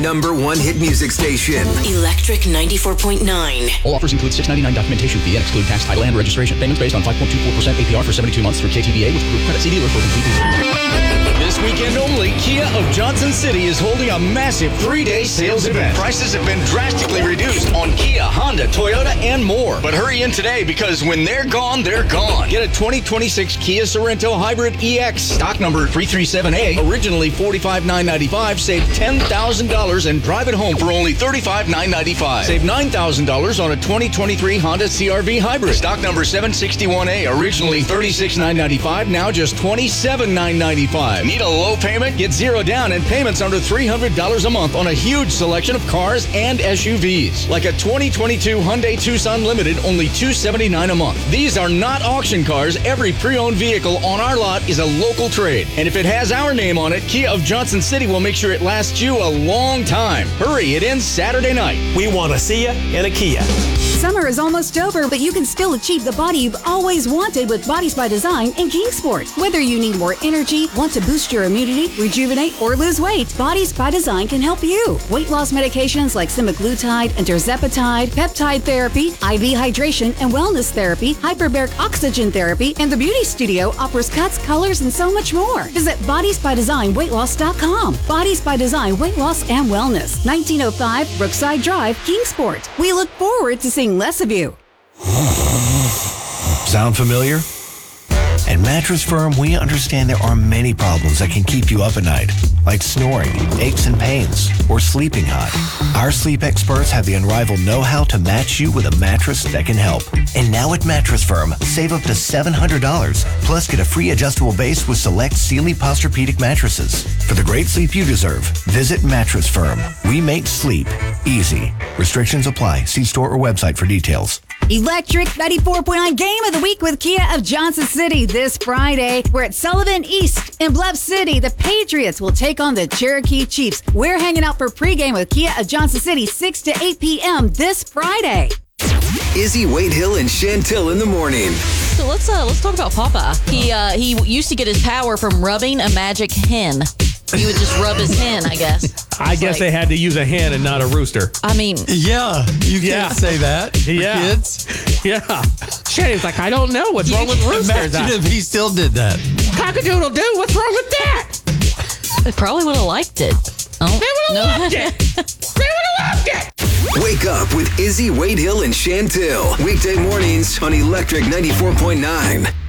#1 hit music station. Electric 94.9. All offers include $6.99 documentation fee and exclude tax, title, and registration. Payments based on 5.24% APR for 72 months through KTVA with approved credit. See dealer for complete details. This weekend only, Kia of Johnson City is holding a massive 3-day sales event. Prices have been drastically reduced on Kia, Honda, Toyota, and more. But hurry in today because when they're gone, they're gone. Get a 2026 Kia Sorento Hybrid EX, stock number 337A, originally $45,995, save $10,000 and drive it home for only $35,995. Save $9,000 on a 2023 Honda CR-V Hybrid, stock number 761A, originally $36,995, now just $27,995. Need a low payment? Get zero down and payments under $300 a month on a huge selection of cars and SUVs. Like a 2022 Hyundai Tucson Limited, only $279 a month. These are not auction cars. Every pre-owned vehicle on our lot is a local trade. And if it has our name on it, Kia of Johnson City will make sure it lasts you a long time. Hurry, it ends Saturday night. We want to see you in a Kia. Summer is almost over, but you can still achieve the body you've always wanted with Bodies by Design in Kingsport. Whether you need more energy, want to boost your immunity, rejuvenate, or lose weight, Bodies by Design can help you. Weight loss medications like semaglutide and tirzepatide, peptide therapy, IV hydration and wellness therapy, hyperbaric oxygen therapy, and the Beauty Studio offers cuts, colors, and so much more. Visit bodiesbydesignweightloss.com. Bodies by Design Weight Loss and Wellness, 1905 Brookside Drive, Kingsport. We look forward to seeing less of you. Sound familiar? At Mattress Firm, we understand there are many problems that can keep you up at night, like snoring, aches and pains, or sleeping hot. Our sleep experts have the unrivaled know-how to match you with a mattress that can help. And now at Mattress Firm, save up to $700, plus get a free adjustable base with select Sealy Posturepedic mattresses. For the great sleep you deserve, visit Mattress Firm. We make sleep easy. Restrictions apply. See store or website for details. Electric 94.9 Game of the Week with Kia of Johnson City this Friday. We're at Sullivan East in Bluff City. The Patriots will take on the Cherokee Chiefs. We're hanging out for pregame with Kia of Johnson City 6 to 8 p.m. this Friday. Izzy, Wade Hill, and Chantil in the morning. So let's talk about Papa. He used to get his power from rubbing a magic hen. He would just rub his hen, I guess. I guess they had to use a hen and not a rooster. I mean... Yeah, you can't say that for kids. Yeah. Shane's like, I don't know. What's wrong with roosters? Imagine if he still did that. Cock-a-doodle-doo. What's wrong with that? They probably would have liked it. They would have loved it. They would have loved it. Wake up with Izzy, Wade Hill, and Chantil. Weekday mornings on Electric 94.9.